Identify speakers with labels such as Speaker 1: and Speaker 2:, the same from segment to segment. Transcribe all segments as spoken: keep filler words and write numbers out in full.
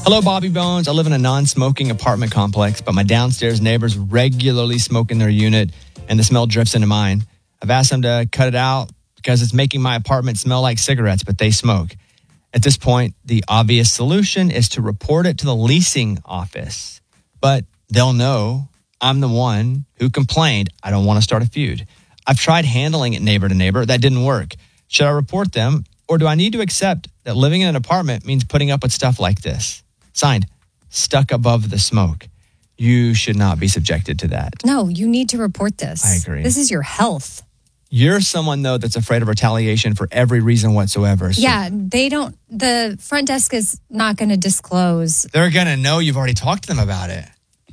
Speaker 1: Hello, Bobby Bones. I live in a non-smoking apartment complex, but my downstairs neighbors regularly smoke in their unit, and the smell drifts into mine. I've asked them to cut it out because it's making my apartment smell like cigarettes, but they smoke. At this point, the obvious solution is to report it to the leasing office, but they'll know I'm the one who complained. I don't want to start a feud. I've tried handling it neighbor to neighbor. That didn't work. Should I report them, or do I need to accept that living in an apartment means putting up with stuff like this? Signed, Stuck Above the Smoke. You should not be subjected to that.
Speaker 2: No, you need to report this.
Speaker 1: I agree.
Speaker 2: This is your health.
Speaker 1: You're someone, though, that's afraid of retaliation for every reason whatsoever. So
Speaker 2: yeah, they don't, the front desk is not going to disclose.
Speaker 1: they're going to know you've already talked to them about it.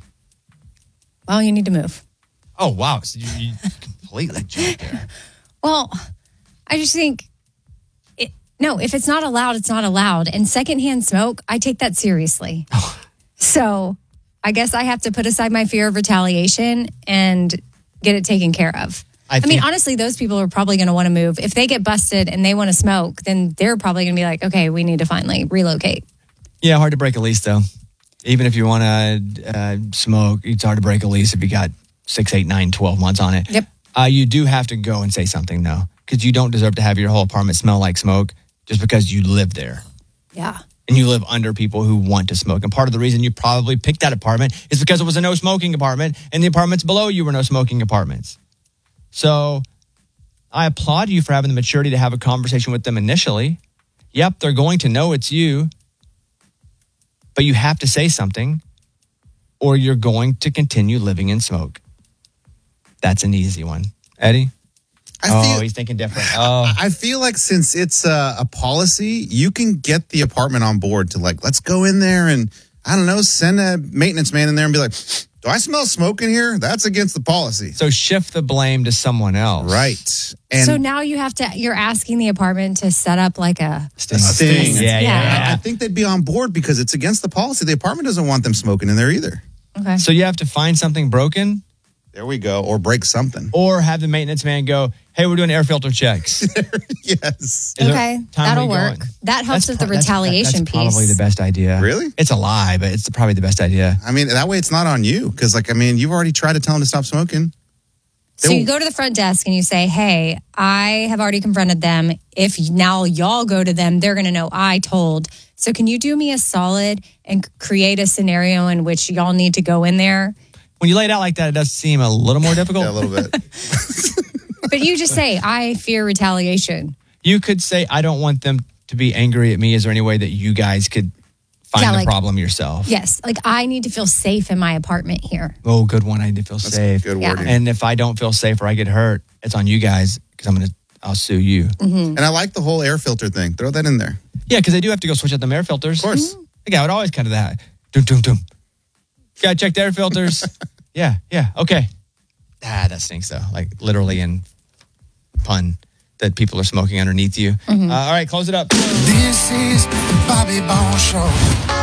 Speaker 2: Well, you need to move.
Speaker 1: Oh, wow. So you, you completely jumped there.
Speaker 2: Well, I just think, it, no, if it's not allowed, it's not allowed. And secondhand smoke, I take that seriously. So I guess I have to put aside my fear of retaliation and get it taken care of. I, I mean, honestly, those people are probably going to want to move. If they get busted and they want to smoke, then they're probably going to be like, okay, we need to finally relocate.
Speaker 1: Yeah, hard to break a lease, though. Even if you want to uh, smoke, it's hard to break a lease if you got six, eight, nine, twelve months on it.
Speaker 2: Yep.
Speaker 1: Uh, you do have to go and say something, though, because you don't deserve to have your whole apartment smell like smoke just because you live there.
Speaker 2: Yeah.
Speaker 1: And you live under people who want to smoke. And part of the reason you probably picked that apartment is because it was a no smoking apartment, and the apartments below you were no smoking apartments. So I applaud you for having the maturity to have a conversation with them initially. Yep, they're going to know it's you, but you have to say something or you're going to continue living in smoke. That's an easy one. Eddie?
Speaker 3: I
Speaker 1: oh,
Speaker 3: feel,
Speaker 1: he's thinking different. Oh.
Speaker 3: I feel like since it's a, a policy, you can get the apartment on board to like, let's go in there and, I don't know, send a maintenance man in there and be like, do I smell smoke in here? That's against the policy.
Speaker 1: So shift the blame to someone else.
Speaker 3: Right. And
Speaker 2: so now you have to, you're asking the apartment to set up like a
Speaker 1: sting.
Speaker 3: A sting.
Speaker 1: Yeah, yeah,
Speaker 2: Yeah.
Speaker 1: yeah.
Speaker 3: I think they'd be on board because it's against the policy. The apartment doesn't want them smoking in there either.
Speaker 2: Okay.
Speaker 1: So you have to find something broken
Speaker 3: There we go. Or break something.
Speaker 1: or have the maintenance man go, hey, we're doing air filter checks.
Speaker 3: Yes.
Speaker 1: Is there
Speaker 2: Okay,
Speaker 1: time
Speaker 2: that'll
Speaker 1: we
Speaker 2: work.
Speaker 1: going?
Speaker 2: That helps
Speaker 1: That's
Speaker 2: with the
Speaker 1: pro- that's-
Speaker 2: retaliation
Speaker 1: that's probably
Speaker 2: piece.
Speaker 1: the best idea.
Speaker 3: Really?
Speaker 1: It's a lie, but it's probably the best idea.
Speaker 3: I mean, that way it's not on you. Because, like, I mean, you've already tried to tell them to stop smoking.
Speaker 2: So you go to the front desk and you say, hey, I have already confronted them. If now y'all go to them, they're going to know I told. So can you do me a solid and create a scenario in which y'all need to go in there?
Speaker 1: When you lay it out like that, it does seem a little more difficult.
Speaker 3: Yeah, a little bit.
Speaker 2: But you just say, I fear retaliation.
Speaker 1: You could say, I don't want them to be angry at me. Is there any way that you guys could find
Speaker 2: Yeah,
Speaker 1: the
Speaker 2: like-
Speaker 1: problem yourself?
Speaker 2: Yes, like I need to feel safe in my apartment here.
Speaker 1: Oh, good one. I need to feel
Speaker 3: That's
Speaker 1: safe.
Speaker 3: good
Speaker 2: Yeah.
Speaker 3: wording.
Speaker 1: And if I don't feel safe or I get hurt, it's on you guys because I'm going to, I'll sue you.
Speaker 2: Mm-hmm.
Speaker 3: And I like the whole air filter thing. Throw that in there.
Speaker 1: Yeah, because they do have to go switch out the air filters.
Speaker 3: Of course.
Speaker 1: The guy would always kind of that. Doom, doom, doom. Got to check the air filters. yeah, yeah, okay. Ah, that stinks though. Like literally in pun that people are smoking underneath you. Uh, all right, close it up.
Speaker 4: This is Bobby Bones Show.